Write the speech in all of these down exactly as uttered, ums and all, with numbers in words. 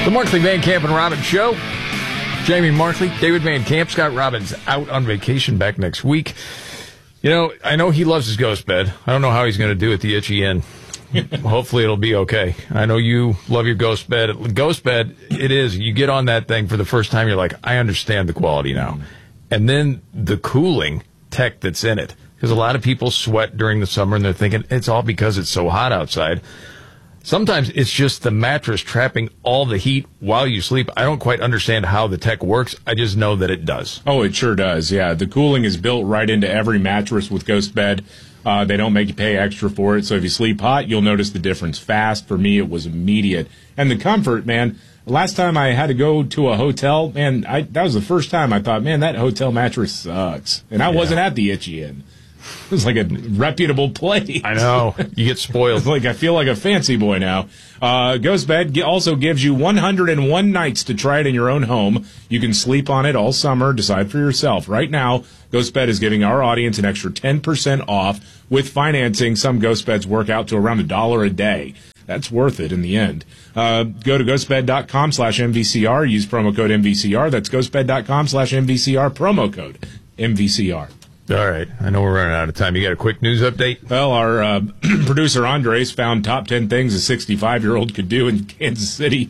The Markley, Van Camp, and Robbins Show. Jamie Markley, David Van Camp, Scott Robbins out on vacation, back next week. You know, I know he loves his ghost bed. I don't know how he's going to do at the Itchy Inn. Hopefully it'll be okay. I know you love your ghost bed. Ghost bed, it is. You get on that thing for the first time, you're like, I understand the quality now. And then the cooling tech that's in it. Because a lot of people sweat during the summer, and they're thinking it's all because it's so hot outside. Sometimes it's just the mattress trapping all the heat while you sleep. I don't quite understand how the tech works. I just know that it does. Oh, it sure does, yeah. The cooling is built right into every mattress with Ghost Bed. Uh, they don't make you pay extra for it, so if you sleep hot, you'll notice the difference fast. For me, it was immediate. And the comfort, man, last time I had to go to a hotel, man, I, that was the first time I thought, man, that hotel mattress sucks. And I yeah. wasn't at the Itchy Inn. It was like a reputable place. I know. You get spoiled. Like I feel like a fancy boy now. Uh, Ghost Bed also gives you one hundred one nights to try it in your own home. You can sleep on it all summer. Decide for yourself. Right now, Ghost Bed is giving our audience an extra ten percent off with financing. Some Ghost Beds work out to around a dollar a day. That's worth it in the end. Uh, go to ghostbed.com slash MVCR. Use promo code M V C R. That's ghostbed.com slash MVCR. Promo code M V C R. All right. I know we're running out of time. You got a quick news update? Well, our uh, producer Andres found top ten things a sixty-five-year-old could do in Kansas City.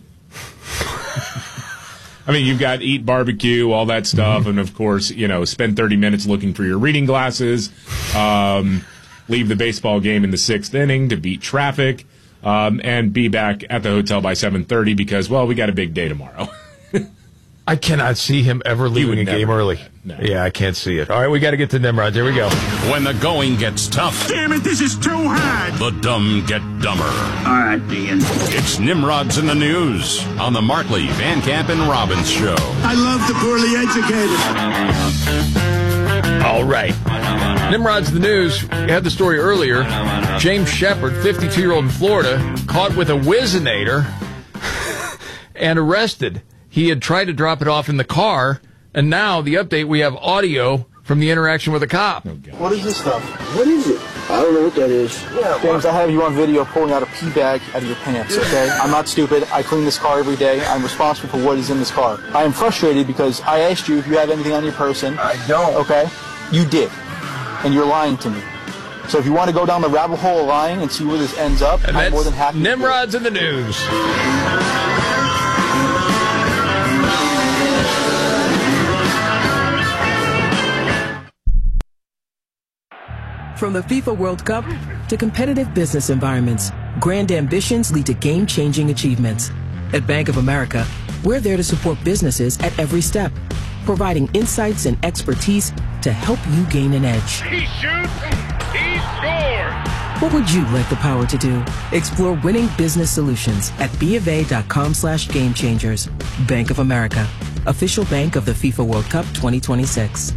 I mean, you've got eat barbecue, all that stuff, mm-hmm. and, of course, you know, spend thirty minutes looking for your reading glasses, um, leave the baseball game in the sixth inning to beat traffic, um, and be back at the hotel by seven thirty because, well, we got a big day tomorrow. I cannot see him ever leaving a game early. No. Yeah, I can't see it. All right, we got to get to Nimrod. Here we go. When the going gets tough. Damn it, this is too hard. The dumb get dumber. All right, Dean. It's Nimrod's in the News on the Markley, Van Camp, and Robbins Show. I love the poorly educated. All right. Nimrod's the News. We had the story earlier. James Shepard, fifty-two-year-old in Florida, caught with a Whizzinator and arrested. He had tried to drop it off in the car, and now the update, we have audio from the interaction with a cop. Oh, what is this stuff? What is it? I don't know what that is. Yeah, James, I have you on video pulling out a pee bag out of your pants, okay? I'm not stupid. I clean this car every day. I'm responsible for what is in this car. I am frustrated because I asked you if you have anything on your person. I don't. Okay? You did. And you're lying to me. So if you want to go down the rabbit hole of lying and see where this ends up, and I'm more than happy. Nimrod's in the News. From the FIFA World Cup to competitive business environments, grand ambitions lead to game-changing achievements. At Bank of America, we're there to support businesses at every step, providing insights and expertise to help you gain an edge. He shoots, he scores! What would you like the power to do? Explore winning business solutions at BofA.com slash game changers. Bank of America, official bank of the FIFA World Cup twenty twenty-six.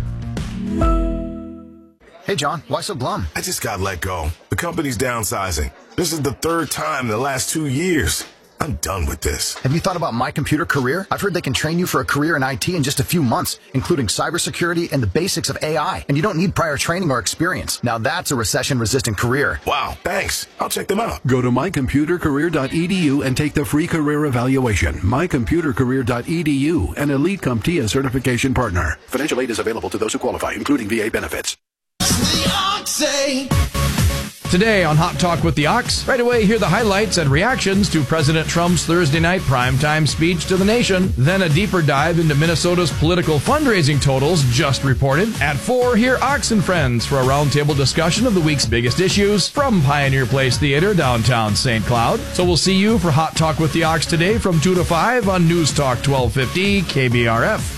Hey, John, why so glum? I just got let go. The company's downsizing. This is the third time in the last two years. I'm done with this. Have you thought about My Computer Career? I've heard they can train you for a career in I T in just a few months, including cybersecurity and the basics of A I. And you don't need prior training or experience. Now that's a recession-resistant career. Wow, thanks. I'll check them out. Go to my computer career dot e d u and take the free career evaluation. my computer career dot e d u, an elite CompTIA certification partner. Financial aid is available to those who qualify, including V A benefits. Today on Hot Talk with the Ox, right away hear the highlights and reactions to President Trump's Thursday night primetime speech to the nation. Then a deeper dive into Minnesota's political fundraising totals just reported. At four, hear Ox and Friends for a roundtable discussion of the week's biggest issues from Pioneer Place Theater, downtown Saint Cloud. So we'll see you for Hot Talk with the Ox today from two to five on News Talk twelve fifty K B R F.